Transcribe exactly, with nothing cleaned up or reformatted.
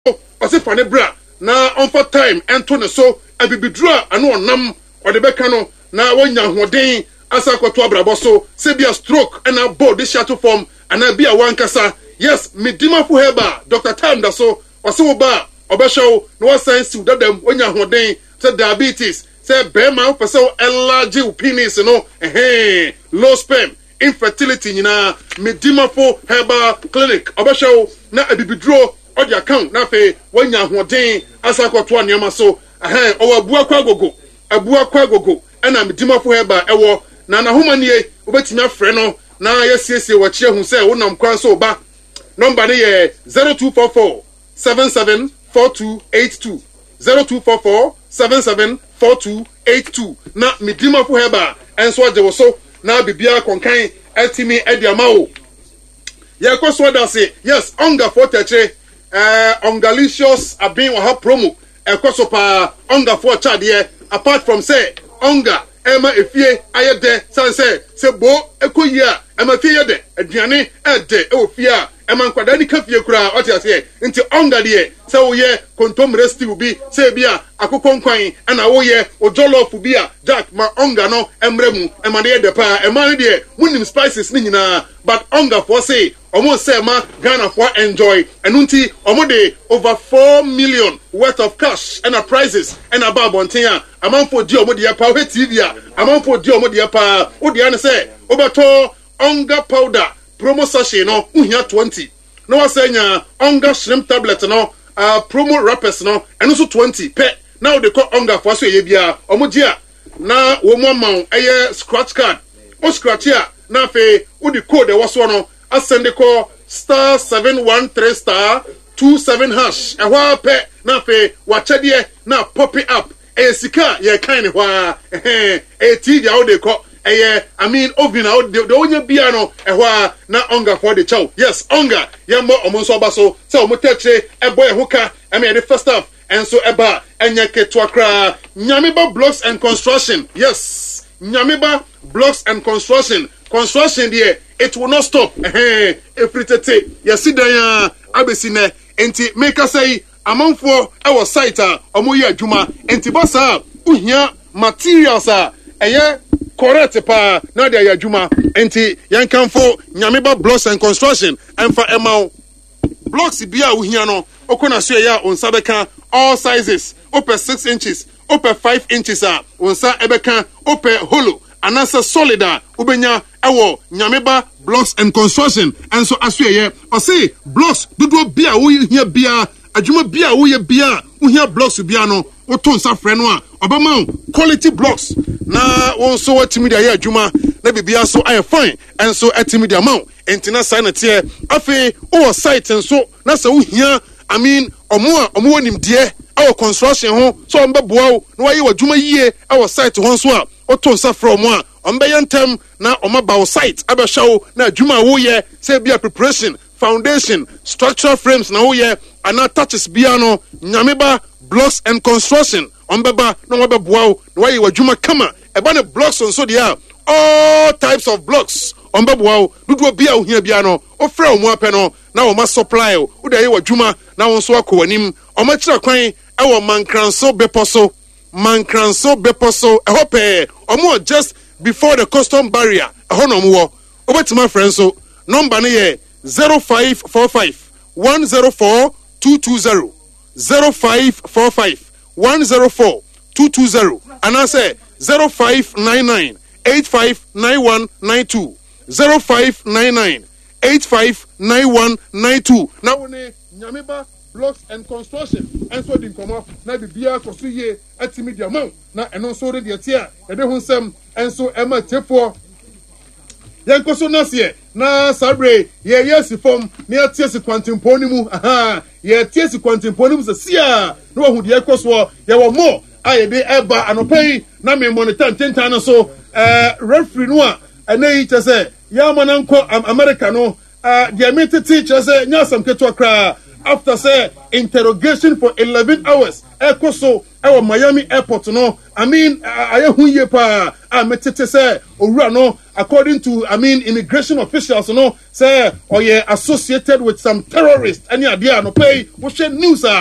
ose fane bra na on for time ento ne so abibidura ano onam ode beka no na wonya hoden asa kwato abrabo so se bia stroke and a board this shuttle form and a bia wankasa yes midima fu heba Doctor Time da so ose wo ba obeshow no was science that them wonya hoden se diabetes se bema for so enlarge penis no eh low sperm infertility nyina midima fu heba clinic obeshow na abibiduro odi account na fe wonya hoden asa kwato anema so eh owa abua kwa gogo abua kwa gogo na midima fu heba ewo na na homa nie obetimi afre no na yesiesie wachi hu se wonam kwan so ba number ne ye zero two four four seven seven four two eight two zero two four four seven seven four two eight two na midima fu heba enso ajewo so na bibia konkan etimi ediamao ye kwaso da se yes onga for tetre eh ongalicious abin wa ha promo e kwaso pa onga for chade apart from say onga ema efie ayede sanse se bo ekoyia ema fie yede aduane ede e ofia ema nkwada ni kafie kura oti ase nti onga de se wo ye kontom resti ubi se bia akokon kwan na wo ye ojolofu bia jack ma onga no emremu ema de de pa ema ne de munim spices ni nyina but onga for say omo say ma Ghana for enjoy enunti omo de over four million worth of cash and a prizes and a babontin a amount for di omo de pa o T V a amount for di omo de pa o de an say obato onga powder promo sachet no uhia twenty no was saying onga shrimp tablet no uh, promo wrappers no and also twenty pe now they call onga for so ye bia omo dia na wo mo man eye scratch card o scratch ya na fe o di code e was no asend the call star seven one three star two seven hash e wa pe na fe wa chede na pop it up e sika ye kind wa eh e T V how they call eh I mean oven out the onye bia no e wa na onga for the chow yes onga ye mo omonso obaso se omo tetre e boy hoka I mean the first stuff and so eba enye ketwa kra Nyamiba Blocks and Construction yes Nyamiba Blocks and Construction construction there it will not stop eh efritete yesi dan abesine enti make us say amanfo our site omo ye adwuma enti bossa uhia materials a eye correct pa na de adwuma enti yankanfo Nyamiba Blocks and Construction emfa emau blocks bia uhia no okona so ya onsa beka all sizes upper six inches upper five inches a onsa ebeka upper hollow anasa solida ubenya ewo Nyamiba Blocks and Construction and so asue o say blocks dodo bia wo hia bia adwuma bia wo ye bia wo hia blocks bia no wo to nsa frɛ no a obama quality blocks na won so watimi da ye adwuma na bibia so ay fine and so atimi da amount entina sign na tie afi o site nso na se wo hia I mean omo a omo wonim de our construction ho so ombeboa wo na waye wadwuma yie our site ho so a oto nsa frɛ omo a ombeyentem na omaba site abehwawo na adwuma wo ye say bia preparation foundation structural frames na wo ye ana touches bia no Nyamiba Blocks and Construction ombeba na wabeboa wo na waye wadwuma kama eba ne blocks on so dia all types of blocks ombeboa wo dudu bia wo hia bia no o frɛ omo apɛ no na wo ma supply wo wo da ye wadwuma na wo so akɔwanim omo kyerɛ kwan e wo Mankranso Beposo Mankranso Beposo e hope omo just before the custom barrier eho no mo obetima friend so number ne ye zero five four five one zero four two two zero zero five four five one zero four two two zero and I say zero five nine nine eight five nine one nine two zero five nine nine eight five nine one nine two now we Nyamiba Blocks and Construction and so din come na bibia koso ye atimi dia man na eno so re de tia e de hunsem and so ema tefo yankoso na se na sabre ye yes form na atie se kwantempo ni mu aha ye atie se kwantempo ni mu se sia na wahu de ekoso ye wo mo aye de eba anopai na me monitor tentan so eh referee no a anayi tese ya mananko America no eh de metete tese nya sam keto kra after say interrogation for eleven hours eko so e Miami airport no I mean aye hu ye pa a metete say owura no according to I mean immigration officials no say or ye associated with some terrorists any idea no pay wo share news